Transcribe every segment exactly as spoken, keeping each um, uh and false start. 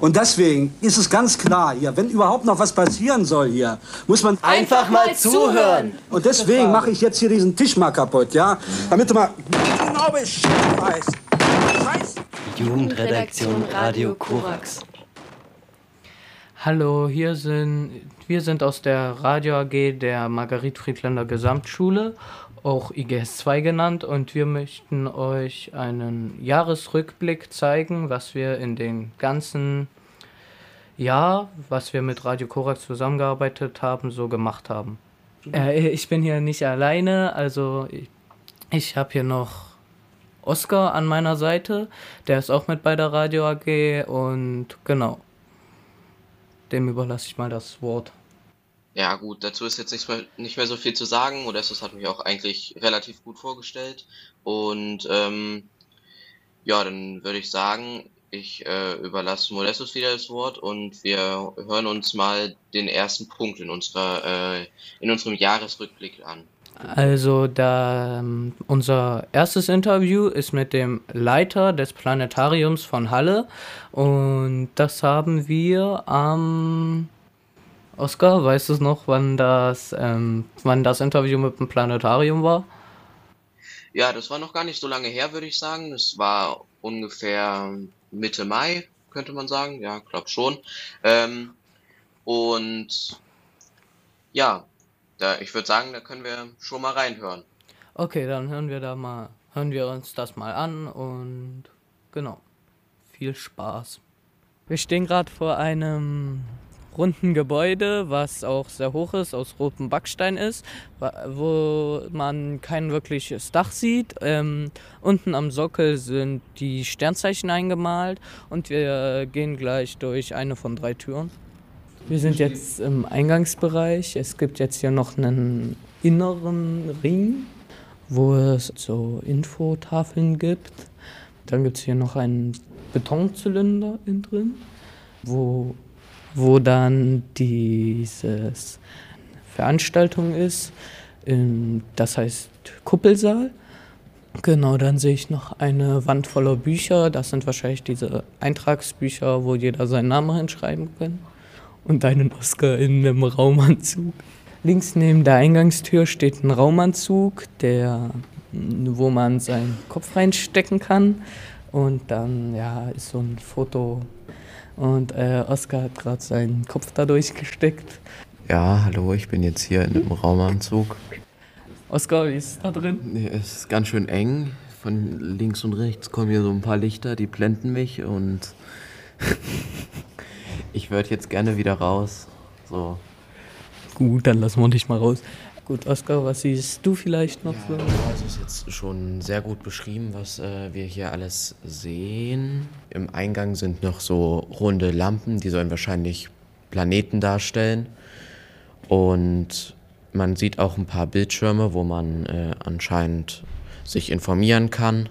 Und deswegen ist es ganz klar hier, wenn überhaupt noch was passieren soll hier, muss man einfach mal zuhören. Und deswegen mache ich jetzt hier diesen Tisch mal kaputt, ja? Damit du mal genau Bescheid weißt. Scheiße. Jugendredaktion Radio Korax. Hallo, hier sind, wir sind aus der Radio A G der Margarit-Friedländer Gesamtschule, auch I G S zwei genannt, und wir möchten euch einen Jahresrückblick zeigen, was wir in den ganzen Jahr, was wir mit Radio Korax zusammengearbeitet haben, so gemacht haben. Äh, ich bin hier nicht alleine, also ich, ich habe hier noch Oskar an meiner Seite, der ist auch mit bei der Radio A G und genau. Dem überlasse ich mal das Wort. Ja gut, dazu ist jetzt nicht mehr, nicht mehr so viel zu sagen. Modestus hat mich auch eigentlich relativ gut vorgestellt. Und ähm, ja, dann würde ich sagen, ich äh, überlasse Modestus wieder das Wort und wir hören uns mal den ersten Punkt in, unserer, äh, in unserem Jahresrückblick an. Also da ähm, unser erstes Interview ist mit dem Leiter des Planetariums von Halle und das haben wir am... Oskar, weißt du noch, wann das, ähm, wann das Interview mit dem Planetarium war? Ja, das war noch gar nicht so lange her, würde ich sagen. Das war ungefähr Mitte Mai, könnte man sagen. Ja, glaub schon. Ähm, und ja, da, ich würde sagen, da können wir schon mal reinhören. Okay, dann hören wir da mal, hören wir uns das mal an und genau, viel Spaß. Wir stehen gerade vor einem runden Gebäude, was auch sehr hoch ist, aus rotem Backstein ist, wo man kein wirkliches Dach sieht. Ähm, unten am Sockel sind die Sternzeichen eingemalt und wir gehen gleich durch eine von drei Türen. Wir sind jetzt im Eingangsbereich. Es gibt jetzt hier noch einen inneren Ring, wo es so Infotafeln gibt. Dann gibt es hier noch einen Betonzylinder innen drin, wo, wo dann diese Veranstaltung ist. Das heißt Kuppelsaal. Genau, dann sehe ich noch eine Wand voller Bücher. Das sind wahrscheinlich diese Eintragsbücher, wo jeder seinen Namen hinschreiben kann. Und einen Oskar in einem Raumanzug. Links neben der Eingangstür steht ein Raumanzug, der, wo man seinen Kopf reinstecken kann. Und dann ja, ist so ein Foto. Und äh, Oskar hat gerade seinen Kopf da durchgesteckt. Ja, hallo, ich bin jetzt hier in einem Raumanzug. Oskar, wie ist es da drin? Nee, es ist ganz schön eng. Von links und rechts kommen hier so ein paar Lichter, die blenden mich und ich würde jetzt gerne wieder raus. So. Gut, dann lassen wir dich mal raus. Gut, Oskar, was siehst du vielleicht noch so? Ja, also ist jetzt schon sehr gut beschrieben, was äh, wir hier alles sehen. Im Eingang sind noch so runde Lampen, die sollen wahrscheinlich Planeten darstellen. Und man sieht auch ein paar Bildschirme, wo man äh, anscheinend sich informieren kann.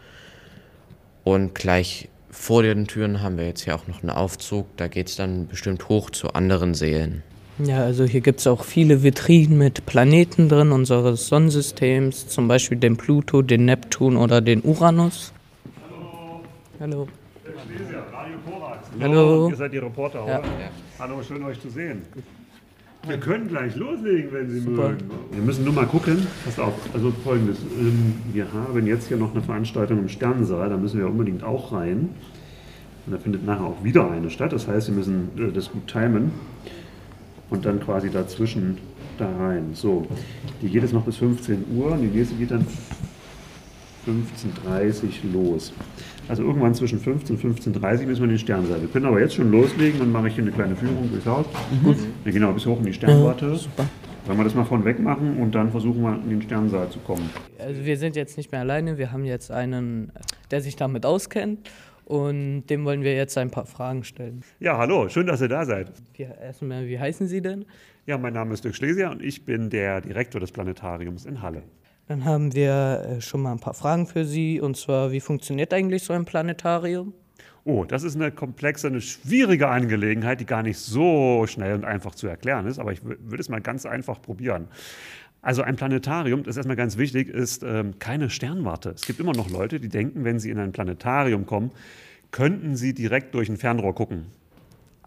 Und gleich vor den Türen haben wir jetzt hier auch noch einen Aufzug. Da geht es dann bestimmt hoch zu anderen Sälen. Ja, also hier gibt es auch viele Vitrinen mit Planeten drin unseres Sonnensystems, zum Beispiel den Pluto, den Neptun oder den Uranus. Hallo. Hallo. Ich lese ja, Radio Korax. Hallo. Ihr seid die Reporter, Ja. oder? Ja. Hallo, schön euch zu sehen. Wir können gleich loslegen, wenn Sie Super. mögen. Wir müssen nur mal gucken. Passt auf, also folgendes. Ähm, Wir haben jetzt hier noch eine Veranstaltung im Sternensaal, da müssen wir unbedingt auch rein. Und da findet nachher auch wieder eine statt. Das heißt, wir müssen äh, das gut timen und dann quasi dazwischen da rein. So, die geht jetzt noch bis fünfzehn Uhr und die nächste geht dann fünfzehn Uhr dreißig los. Also irgendwann zwischen fünfzehn und fünfzehn Uhr dreißig müssen wir in den Sternsaal. Wir können aber jetzt schon loslegen, dann mache ich hier eine kleine Führung durchs Haus. Mhm. Wir gehen aber bis hoch in die Sternwarte. Ja, super. Sollen wir das mal von weg machen und dann versuchen wir in den Sternsaal zu kommen. Also wir sind jetzt nicht mehr alleine, wir haben jetzt einen, der sich damit auskennt und dem wollen wir jetzt ein paar Fragen stellen. Ja, hallo, schön, dass ihr da seid. Wie, erstmal, wie heißen Sie denn? Ja, mein Name ist Dirk Schlesier und ich bin der Direktor des Planetariums in Halle. Dann haben wir äh, schon mal ein paar Fragen für Sie, und zwar, wie funktioniert eigentlich so ein Planetarium? Oh, das ist eine komplexe, eine schwierige Angelegenheit, die gar nicht so schnell und einfach zu erklären ist, aber ich würde es mal ganz einfach probieren. Also ein Planetarium, das ist erstmal ganz wichtig, ist ähm, keine Sternwarte. Es gibt immer noch Leute, die denken, wenn sie in ein Planetarium kommen, könnten sie direkt durch ein Fernrohr gucken.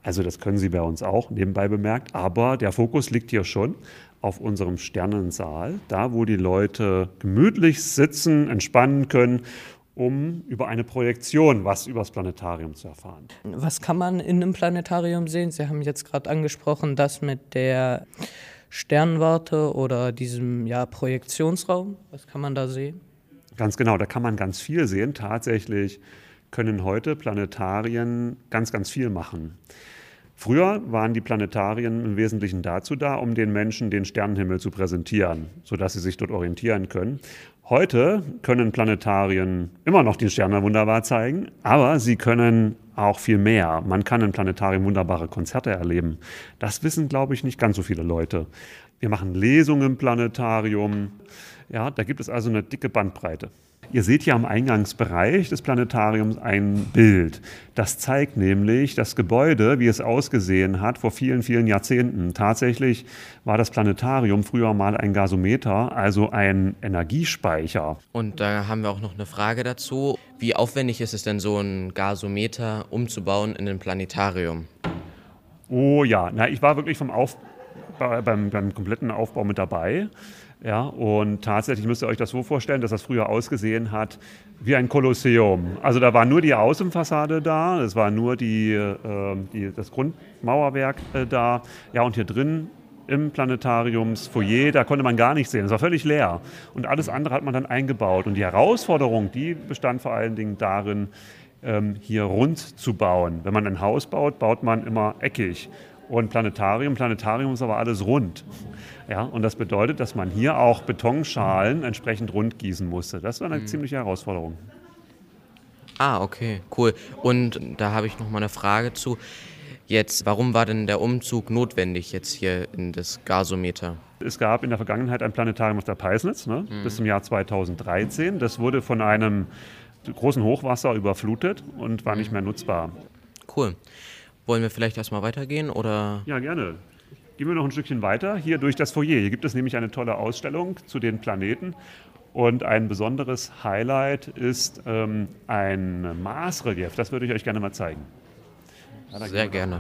Also das können Sie bei uns auch, nebenbei bemerkt. Aber der Fokus liegt hier schon auf unserem Sternensaal, da wo die Leute gemütlich sitzen, entspannen können, um über eine Projektion was über das Planetarium zu erfahren. Was kann man in einem Planetarium sehen? Sie haben jetzt gerade angesprochen, das mit der Sternwarte oder diesem ja, Projektionsraum. Was kann man da sehen? Ganz genau, da kann man ganz viel sehen. Tatsächlich können heute Planetarien ganz, ganz viel machen. Früher waren die Planetarien im Wesentlichen dazu da, um den Menschen den Sternenhimmel zu präsentieren, sodass sie sich dort orientieren können. Heute können Planetarien immer noch die Sterne wunderbar zeigen, aber sie können auch viel mehr. Man kann im Planetarium wunderbare Konzerte erleben. Das wissen, glaube ich, nicht ganz so viele Leute. Wir machen Lesungen im Planetarium. Ja, da gibt es also eine dicke Bandbreite. Ihr seht hier am Eingangsbereich des Planetariums ein Bild. Das zeigt nämlich das Gebäude, wie es ausgesehen hat vor vielen, vielen Jahrzehnten. Tatsächlich war das Planetarium früher mal ein Gasometer, also ein Energiespeicher. Und da haben wir auch noch eine Frage dazu. Wie aufwendig ist es denn, so ein Gasometer umzubauen in ein Planetarium? Oh ja, na, ich war wirklich vom Auf, beim, beim kompletten Aufbau mit dabei. Ja, und tatsächlich müsst ihr euch das so vorstellen, dass das früher ausgesehen hat wie ein Kolosseum. Also da war nur die Außenfassade da, es war nur die, äh, die, das Grundmauerwerk äh, da. Ja, und hier drin im Planetariumsfoyer, da konnte man gar nichts sehen. Es war völlig leer. Und alles andere hat man dann eingebaut. Und die Herausforderung, die bestand vor allen Dingen darin, ähm, hier rund zu bauen. Wenn man ein Haus baut, baut man immer eckig. Und Planetarium, Planetarium ist aber alles rund. Ja, und das bedeutet, dass man hier auch Betonschalen entsprechend rund gießen musste. Das war eine mhm. ziemliche Herausforderung. Ah, okay, cool. Und da habe ich noch mal eine Frage zu. Jetzt, warum war denn der Umzug notwendig jetzt hier in das Gasometer? Es gab in der Vergangenheit ein Planetarium auf der Peisnitz, ne, mhm. bis zum Jahr zweitausenddreizehn. Das wurde von einem großen Hochwasser überflutet und war mhm. nicht mehr nutzbar. Cool. Wollen wir vielleicht erstmal weitergehen, oder? Ja, gerne. Gehen wir noch ein Stückchen weiter, hier durch das Foyer. Hier gibt es nämlich eine tolle Ausstellung zu den Planeten. Und ein besonderes Highlight ist ähm, ein Marsrelief. Das würde ich euch gerne mal zeigen. Ja, Sehr gerne.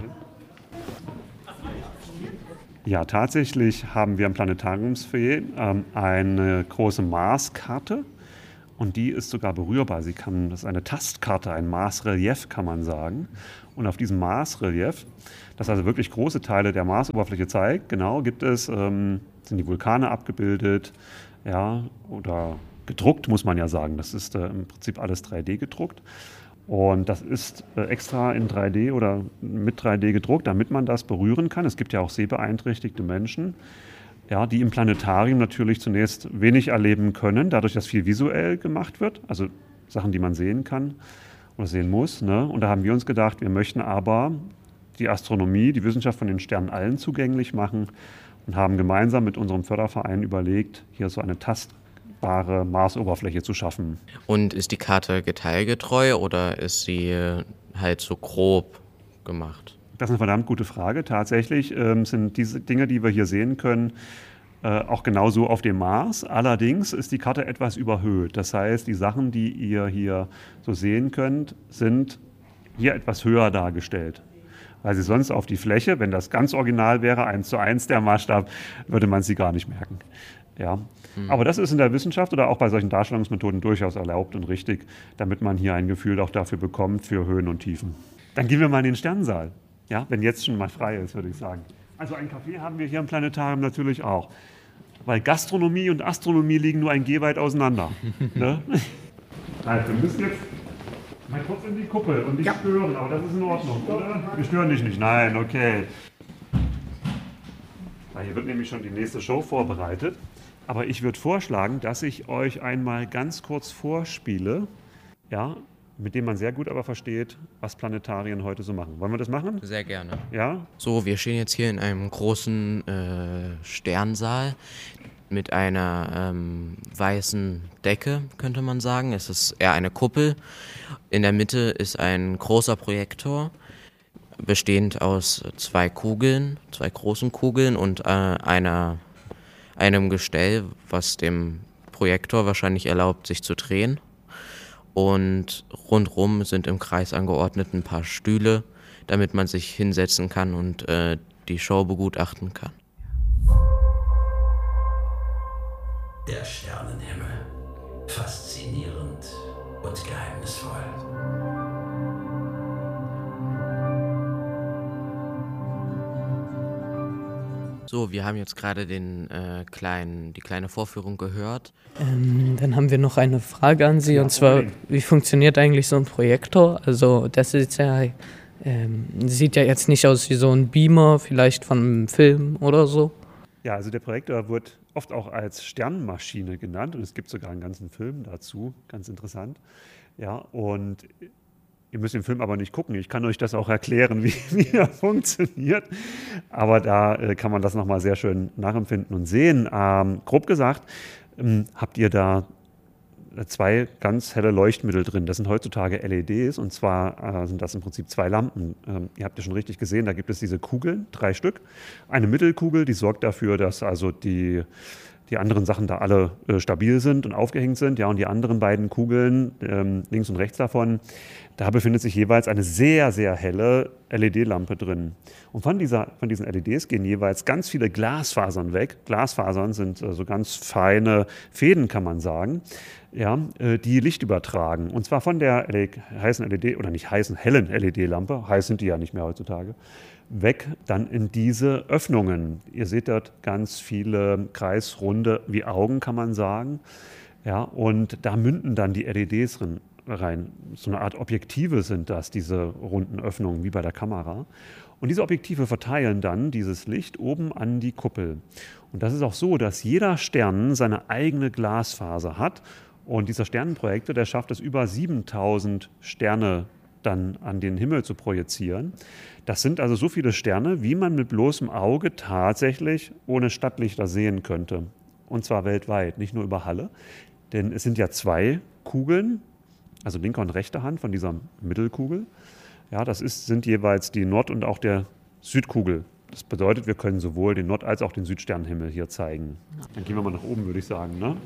Ja, tatsächlich haben wir im Planetariumsfoyer ähm, eine große Marskarte. Und die ist sogar berührbar. Sie kann, das ist eine Tastkarte, ein Marsrelief, kann man sagen. Und auf diesem Marsrelief, das also wirklich große Teile der Marsoberfläche zeigt, genau, gibt es, ähm, sind die Vulkane abgebildet, ja, oder gedruckt, muss man ja sagen. Das ist äh, im Prinzip alles drei D gedruckt. Und das ist äh, extra in drei D oder mit drei D gedruckt, damit man das berühren kann. Es gibt ja auch sehbeeinträchtigte Menschen, ja, die im Planetarium natürlich zunächst wenig erleben können, dadurch, dass viel visuell gemacht wird, also Sachen, die man sehen kann oder sehen muss. Ne? Und da haben wir uns gedacht, wir möchten aber die Astronomie, die Wissenschaft von den Sternen allen zugänglich machen und haben gemeinsam mit unserem Förderverein überlegt, hier so eine tastbare Marsoberfläche zu schaffen. Und ist die Karte detailgetreu oder ist sie halt so grob gemacht? Das ist eine verdammt gute Frage. Tatsächlich ähm, sind diese Dinge, die wir hier sehen können, äh, auch genauso auf dem Mars. Allerdings ist die Karte etwas überhöht. Das heißt, die Sachen, die ihr hier so sehen könnt, sind hier etwas höher dargestellt. Weil sie sonst auf die Fläche, wenn das ganz original wäre, eins zu eins der Maßstab, würde man sie gar nicht merken. Ja. Mhm. Aber das ist in der Wissenschaft oder auch bei solchen Darstellungsmethoden durchaus erlaubt und richtig, damit man hier ein Gefühl auch dafür bekommt, für Höhen und Tiefen. Dann gehen wir mal in den Sternensaal. Ja, wenn jetzt schon mal frei ist, würde ich sagen. Also ein Café haben wir hier im Planetarium natürlich auch. Weil Gastronomie und Astronomie liegen nur ein Geh weit auseinander. Ne? Also, wir müssen jetzt mal kurz in die Kuppel und dich ja. stören, aber das ist in Ordnung, oder? Wir stören dich nicht, nein, okay. Na, hier wird nämlich schon die nächste Show vorbereitet. Aber ich würde vorschlagen, dass ich euch einmal ganz kurz vorspiele, ja, mit dem man sehr gut aber versteht, was Planetarien heute so machen. Wollen wir das machen? Sehr gerne. Ja? So, wir stehen jetzt hier in einem großen äh, Sternsaal mit einer ähm, weißen Decke, könnte man sagen. Es ist eher eine Kuppel. In der Mitte ist ein großer Projektor, bestehend aus zwei Kugeln, zwei großen Kugeln und äh, einer, einem Gestell, was dem Projektor wahrscheinlich erlaubt, sich zu drehen. Und rundherum sind im Kreis angeordnet ein paar Stühle, damit man sich hinsetzen kann und äh, die Show begutachten kann. Der Sternenhimmel. Faszinierend und geheimnisvoll. So, wir haben jetzt gerade den äh, kleinen, die kleine Vorführung gehört. Ähm, dann haben wir noch eine Frage an Sie, und zwar, wie funktioniert eigentlich so ein Projektor? Also das ist ja, ähm, sieht ja jetzt nicht aus wie so ein Beamer, vielleicht von einem Film oder so. Ja, also der Projektor wird oft auch als Sternmaschine genannt und es gibt sogar einen ganzen Film dazu, ganz interessant. Ja, und ihr müsst den Film aber nicht gucken, ich kann euch das auch erklären, wie, wie er funktioniert, aber da äh, kann man das nochmal sehr schön nachempfinden und sehen. Ähm, grob gesagt, ähm, habt ihr da zwei ganz helle Leuchtmittel drin. Das sind heutzutage L E Ds und zwar äh, sind das im Prinzip zwei Lampen. Ähm, ihr habt ja schon richtig gesehen, da gibt es diese Kugeln, drei Stück. Eine Mittelkugel, die sorgt dafür, dass also die, die anderen Sachen da alle äh, stabil sind und aufgehängt sind. Ja, und die anderen beiden Kugeln, ähm, links und rechts davon, da befindet sich jeweils eine sehr, sehr helle L E D-Lampe drin. Und von, dieser, von diesen L E Ds gehen jeweils ganz viele Glasfasern weg. Glasfasern sind äh, so ganz feine Fäden, kann man sagen, ja, äh, die Licht übertragen. Und zwar von der L E D, heißen L E D, oder nicht heißen, hellen L E D-Lampe, heiß sind die ja nicht mehr heutzutage, weg dann in diese Öffnungen. Ihr seht dort ganz viele kreisrunde, wie Augen, kann man sagen. Ja, und da münden dann die L E Ds drin. rein. So eine Art Objektive sind das, diese runden Öffnungen wie bei der Kamera. Und diese Objektive verteilen dann dieses Licht oben an die Kuppel. Und das ist auch so, dass jeder Stern seine eigene Glasfaser hat. Und dieser Sternenprojektor, der schafft es, über siebentausend Sterne dann an den Himmel zu projizieren. Das sind also so viele Sterne, wie man mit bloßem Auge tatsächlich ohne Stadtlichter sehen könnte. Und zwar weltweit, nicht nur über Halle. Denn es sind ja zwei Kugeln, also linke und rechte Hand von dieser Mittelkugel. Ja, das ist, sind jeweils die Nord- und auch der Südkugel. Das bedeutet, wir können sowohl den Nord- als auch den Südsternenhimmel hier zeigen. Dann gehen wir mal nach oben, würde ich sagen, ne?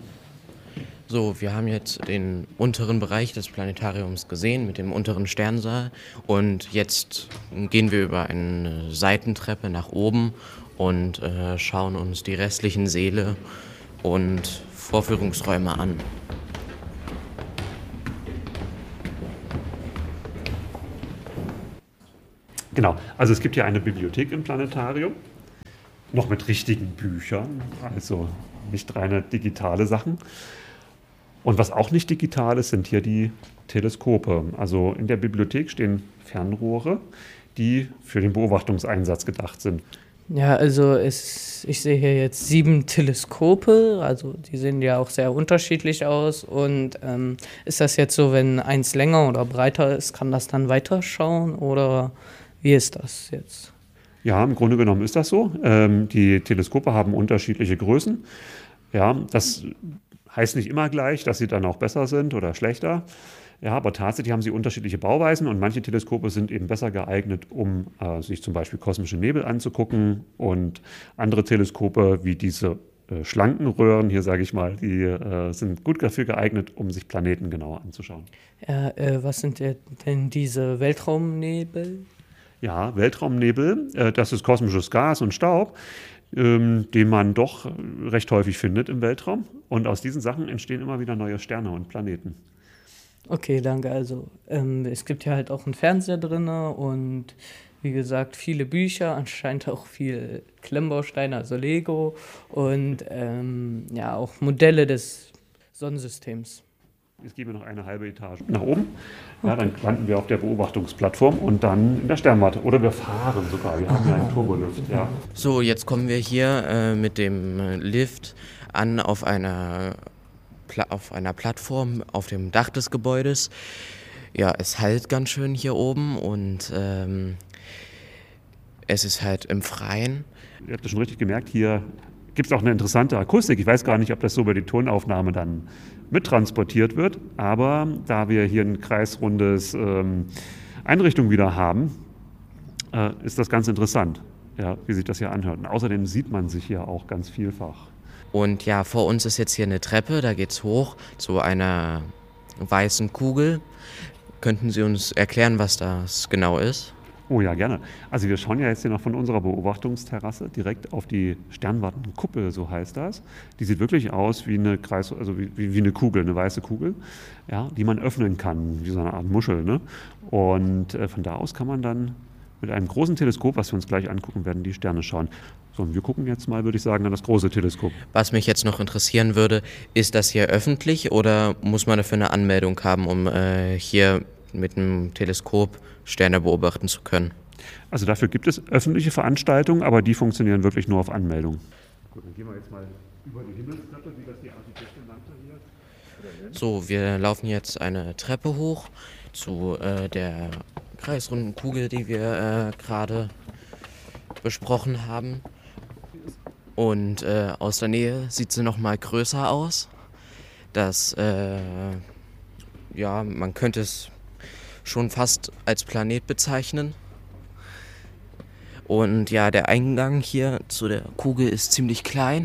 So, wir haben jetzt den unteren Bereich des Planetariums gesehen mit dem unteren Sternsaal und jetzt gehen wir über eine Seitentreppe nach oben und äh, schauen uns die restlichen Säle und Vorführungsräume an. Genau, also es gibt hier eine Bibliothek im Planetarium, noch mit richtigen Büchern, also nicht reine digitale Sachen. Und was auch nicht digital ist, sind hier die Teleskope. Also in der Bibliothek stehen Fernrohre, die für den Beobachtungseinsatz gedacht sind. Ja, also es, ich sehe hier jetzt sieben Teleskope, also die sehen ja auch sehr unterschiedlich aus. Und ähm, ist das jetzt so, wenn eins länger oder breiter ist, kann das dann weiterschauen oder wie ist das jetzt? Ja, im Grunde genommen ist das so. Ähm, die Teleskope haben unterschiedliche Größen. Ja, das heißt nicht immer gleich, dass sie dann auch besser sind oder schlechter. Ja, aber tatsächlich haben sie unterschiedliche Bauweisen und manche Teleskope sind eben besser geeignet, um äh, sich zum Beispiel kosmische Nebel anzugucken und andere Teleskope wie diese äh, schlanken Röhren, hier sage ich mal, die äh, sind gut dafür geeignet, um sich Planeten genauer anzuschauen. Ja, äh, was sind denn diese Weltraumnebel? Ja, Weltraumnebel, äh, das ist kosmisches Gas und Staub, ähm, den man doch recht häufig findet im Weltraum. Und aus diesen Sachen entstehen immer wieder neue Sterne und Planeten. Okay, danke. Also ähm, es gibt ja halt auch einen Fernseher drin und wie gesagt viele Bücher, anscheinend auch viel Klemmbausteine, also Lego und ähm, ja auch Modelle des Sonnensystems. Jetzt gehen wir noch eine halbe Etage nach oben. Ja, dann landen wir auf der Beobachtungsplattform und dann in der Sternwarte. Oder wir fahren sogar. Wir haben ja einen Turbolift. Ja. So, jetzt kommen wir hier äh, mit dem Lift an auf einer auf einer Plattform auf dem Dach des Gebäudes. Ja, es halt ganz schön hier oben und ähm, es ist halt im Freien. Ihr habt das schon richtig gemerkt, hier gibt es auch eine interessante Akustik. Ich weiß gar nicht, ob das so über die Tonaufnahme dann mittransportiert wird, aber da wir hier ein kreisrundes ähm, Einrichtung wieder haben, äh, ist das ganz interessant, ja, wie sich das hier anhört. Und außerdem sieht man sich hier auch ganz vielfach. Und ja, vor uns ist jetzt hier eine Treppe, da geht's hoch zu einer weißen Kugel. Könnten Sie uns erklären, was das genau ist? Oh ja, gerne. Also wir schauen ja jetzt hier noch von unserer Beobachtungsterrasse direkt auf die Sternwartenkuppel, so heißt das. Die sieht wirklich aus wie eine Kreis, also wie, wie, wie eine Kugel, eine weiße Kugel, ja, die man öffnen kann, wie so eine Art Muschel. Ne? Und äh, von da aus kann man dann mit einem großen Teleskop, was wir uns gleich angucken werden, die Sterne schauen. So, und wir gucken jetzt mal, würde ich sagen, an das große Teleskop. Was mich jetzt noch interessieren würde, ist das hier öffentlich oder muss man dafür eine Anmeldung haben, um äh, hier mit einem Teleskop Sterne beobachten zu können? Also dafür gibt es öffentliche Veranstaltungen, aber die funktionieren wirklich nur auf Anmeldung. Gut, dann gehen wir jetzt mal über die Himmelstreppe, wie das die Architektin nannte hier. So, wir laufen jetzt eine Treppe hoch zu äh, der kreisrunden Kugel, die wir äh, gerade besprochen haben. Und äh, aus der Nähe sieht sie noch mal größer aus. Das, äh, ja, man könnte es schon fast als Planet bezeichnen. Und ja, der Eingang hier zu der Kugel ist ziemlich klein.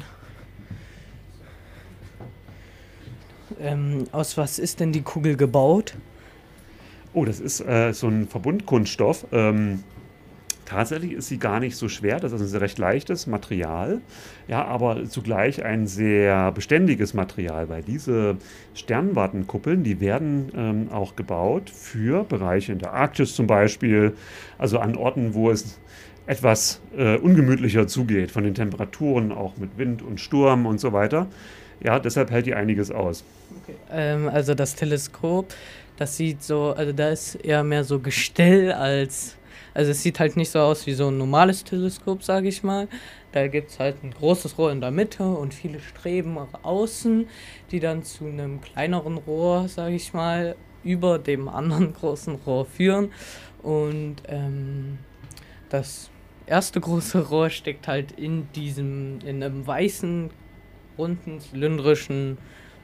Ähm, aus was ist denn die Kugel gebaut? Oh, das ist äh, so ein Verbundkunststoff. Ähm, tatsächlich ist sie gar nicht so schwer. Das ist ein sehr recht leichtes Material, ja, aber zugleich ein sehr beständiges Material, weil diese Sternwartenkuppeln, die werden ähm, auch gebaut für Bereiche in der Arktis zum Beispiel, also an Orten, wo es etwas äh, ungemütlicher zugeht, von den Temperaturen, auch mit Wind und Sturm und so weiter. Ja, deshalb hält die einiges aus. Okay. Ähm, also das Teleskop, das sieht so, also da ist eher mehr so Gestell als, also es sieht halt nicht so aus wie so ein normales Teleskop, sage ich mal. Da gibt es halt ein großes Rohr in der Mitte und viele Streben außen, die dann zu einem kleineren Rohr, sage ich mal, über dem anderen großen Rohr führen. Und ähm, das erste große Rohr steckt halt in diesem, in einem weißen, runden, zylindrischen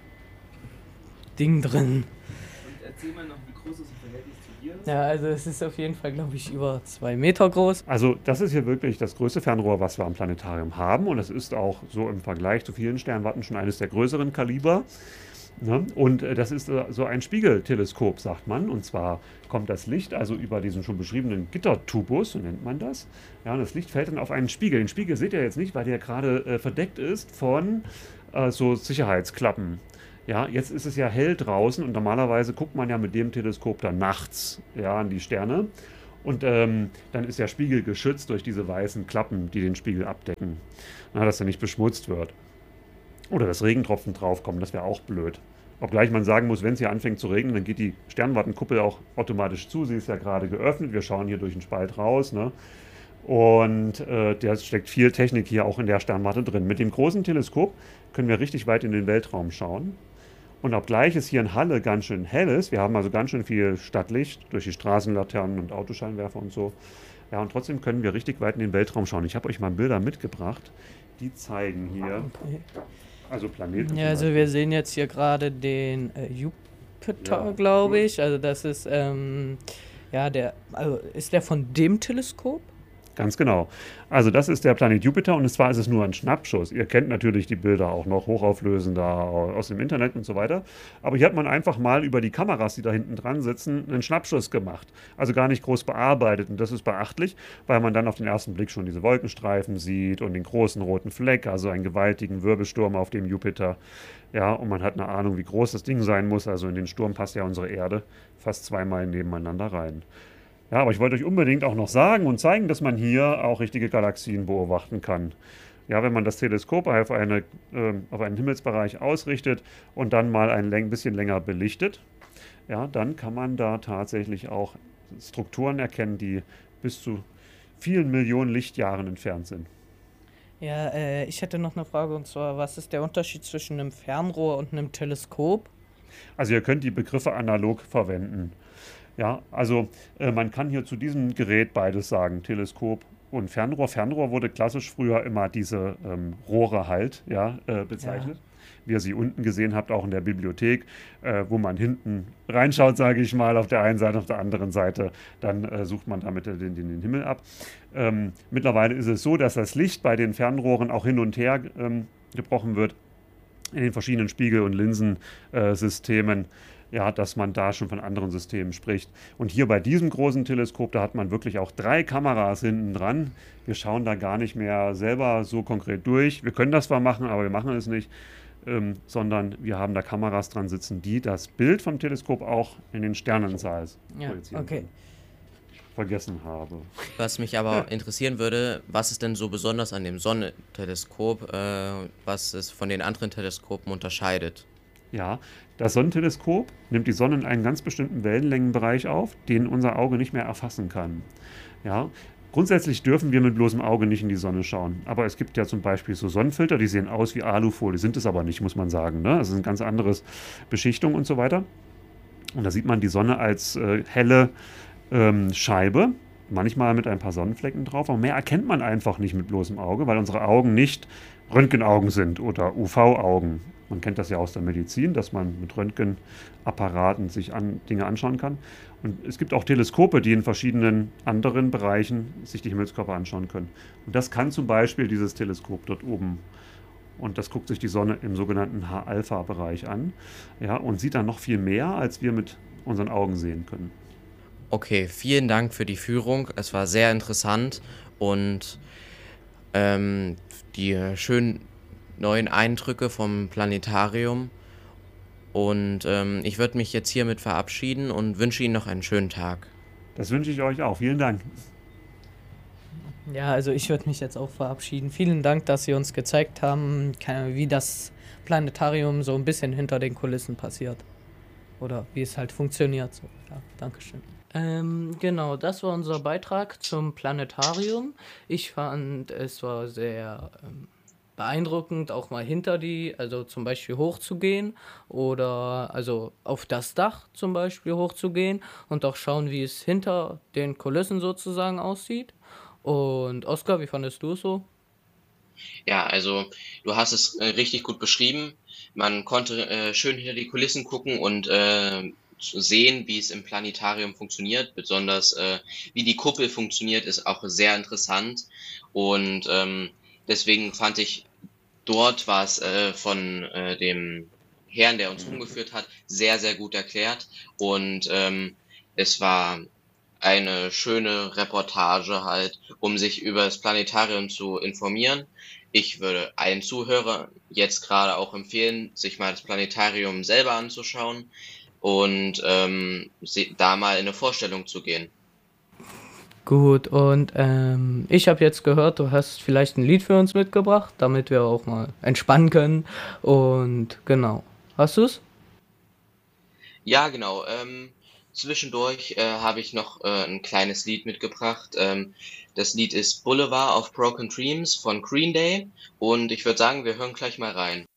Ding drin. Und erzähl mal noch, wie groß ist das Verhältnis zu dir? Ja, also es ist auf jeden Fall, glaube ich, über zwei Meter groß. Also das ist hier wirklich das größte Fernrohr, was wir am Planetarium haben. Und es ist auch so im Vergleich zu vielen Sternwarten schon eines der größeren Kaliber. Ne? Und äh, das ist äh, so ein Spiegelteleskop, sagt man. Und zwar kommt das Licht also über diesen schon beschriebenen Gittertubus, so nennt man das. Ja, und das Licht fällt dann auf einen Spiegel. Den Spiegel seht ihr jetzt nicht, weil der gerade äh, verdeckt ist von äh, so Sicherheitsklappen. Ja, jetzt ist es ja hell draußen und normalerweise guckt man ja mit dem Teleskop dann nachts, ja, an die Sterne. Und ähm, dann ist der Spiegel geschützt durch diese weißen Klappen, die den Spiegel abdecken, na, dass er nicht beschmutzt wird. Oder dass Regentropfen draufkommen, das wäre auch blöd. Obgleich man sagen muss, wenn es hier anfängt zu regnen, dann geht die Sternwartenkuppel auch automatisch zu. Sie ist ja gerade geöffnet, wir schauen hier durch den Spalt raus. Ne? Und äh, da steckt viel Technik hier auch in der Sternwarte drin. Mit dem großen Teleskop können wir richtig weit in den Weltraum schauen. Und obgleich es hier in Halle ganz schön hell ist, wir haben also ganz schön viel Stadtlicht durch die Straßenlaternen und Autoscheinwerfer und so. Ja, und trotzdem können wir richtig weit in den Weltraum schauen. Ich habe euch mal Bilder mitgebracht, die zeigen hier, Okay. also Planeten. Ja, also wir sehen jetzt hier gerade den äh, Jupiter, Ja, glaube cool. ich. Also das ist, ähm, ja, der, also ist der von dem Teleskop? Ganz genau. Also das ist der Planet Jupiter und zwar ist es nur ein Schnappschuss. Ihr kennt natürlich die Bilder auch noch hochauflösender aus dem Internet und so weiter. Aber hier hat man einfach mal über die Kameras, die da hinten dran sitzen, einen Schnappschuss gemacht. Also gar nicht groß bearbeitet und das ist beachtlich, weil man dann auf den ersten Blick schon diese Wolkenstreifen sieht und den großen roten Fleck, also einen gewaltigen Wirbelsturm auf dem Jupiter. Ja, und man hat eine Ahnung, wie groß das Ding sein muss. Also in den Sturm passt ja unsere Erde fast zweimal nebeneinander rein. Ja, aber ich wollte euch unbedingt auch noch sagen und zeigen, dass man hier auch richtige Galaxien beobachten kann. Ja, wenn man das Teleskop auf, eine, äh, auf einen Himmelsbereich ausrichtet und dann mal ein läng- bisschen länger belichtet, ja, dann kann man da tatsächlich auch Strukturen erkennen, die bis zu vielen Millionen Lichtjahren entfernt sind. Ja, äh, ich hätte noch eine Frage und zwar, was ist der Unterschied zwischen einem Fernrohr und einem Teleskop? Also ihr könnt die Begriffe analog verwenden. Ja, also äh, man kann hier zu diesem Gerät beides sagen, Teleskop und Fernrohr. Fernrohr wurde klassisch früher immer diese ähm, Rohre halt, ja, äh, bezeichnet. Ja. Wie ihr sie unten gesehen habt, auch in der Bibliothek, äh, wo man hinten reinschaut, sage ich mal, auf der einen Seite, auf der anderen Seite, dann äh, sucht man damit den, den, den Himmel ab. Ähm, mittlerweile ist es so, dass das Licht bei den Fernrohren auch hin und her ähm, gebrochen wird in den verschiedenen Spiegel- und Linsensystemen. ja, dass man da schon von anderen Systemen spricht. Und hier bei diesem großen Teleskop, da hat man wirklich auch drei Kameras hinten dran. Wir schauen da gar nicht mehr selber so konkret durch. Wir können das zwar machen, aber wir machen es nicht, ähm, sondern wir haben da Kameras dran sitzen, die das Bild vom Teleskop auch in den Sternensaal Ja, projizieren okay. können. Vergessen habe. Was mich aber interessieren würde, was ist denn so besonders an dem Sonnenteleskop, äh, was es von den anderen Teleskopen unterscheidet? Ja, das Sonnenteleskop nimmt die Sonne in einen ganz bestimmten Wellenlängenbereich auf, den unser Auge nicht mehr erfassen kann. Ja, grundsätzlich dürfen wir mit bloßem Auge nicht in die Sonne schauen. Aber es gibt ja zum Beispiel so Sonnenfilter, die sehen aus wie Alufolie, sind es aber nicht, muss man sagen. Ne? Das ist eine ganz andere Beschichtung und so weiter. Und da sieht man die Sonne als äh, helle ähm, Scheibe, manchmal mit ein paar Sonnenflecken drauf. Aber mehr erkennt man einfach nicht mit bloßem Auge, weil unsere Augen nicht Röntgenaugen sind oder U V-Augen. Man kennt das ja aus der Medizin, dass man mit Röntgenapparaten sich an Dinge anschauen kann. Und es gibt auch Teleskope, die in verschiedenen anderen Bereichen sich die Himmelskörper anschauen können. Und das kann zum Beispiel dieses Teleskop dort oben. Und das guckt sich die Sonne im sogenannten H-Alpha-Bereich an, ja, und sieht dann noch viel mehr, als wir mit unseren Augen sehen können. Okay, vielen Dank für die Führung. Es war sehr interessant und ähm, die schönen neuen Eindrücke vom Planetarium. Und ähm, ich würde mich jetzt hiermit verabschieden und wünsche Ihnen noch einen schönen Tag. Das wünsche ich euch auch. Vielen Dank. Ja, also ich würde mich jetzt auch verabschieden. Vielen Dank, dass Sie uns gezeigt haben, keine Ahnung, wie das Planetarium so ein bisschen hinter den Kulissen passiert. Oder wie es halt funktioniert. So. Ja, Dankeschön. Ähm, genau, das war unser Beitrag zum Planetarium. Ich fand, es war sehr ähm, beeindruckend, auch mal hinter die, also zum Beispiel hochzugehen oder also auf das Dach zum Beispiel hochzugehen und auch schauen, wie es hinter den Kulissen sozusagen aussieht. Und Oskar, wie fandest du es so? Ja, also du hast es äh, richtig gut beschrieben. Man konnte äh, schön hinter die Kulissen gucken und äh, zu sehen, wie es im Planetarium funktioniert. Besonders äh, wie die Kuppel funktioniert, ist auch sehr interessant. Und ähm, deswegen fand ich, dort war es äh, von äh, dem Herrn, der uns rumgeführt hat, sehr, sehr gut erklärt. Und ähm, es war eine schöne Reportage halt, um sich über das Planetarium zu informieren. Ich würde allen Zuhörern jetzt gerade auch empfehlen, sich mal das Planetarium selber anzuschauen und ähm, sie- da mal in eine Vorstellung zu gehen. Gut, und ähm, ich habe jetzt gehört, du hast vielleicht ein Lied für uns mitgebracht, damit wir auch mal entspannen können. Und genau, hast du's? Ja, genau. Ähm, zwischendurch äh, habe ich noch äh, ein kleines Lied mitgebracht. Ähm, das Lied ist Boulevard of Broken Dreams von Green Day und ich würde sagen, wir hören gleich mal rein.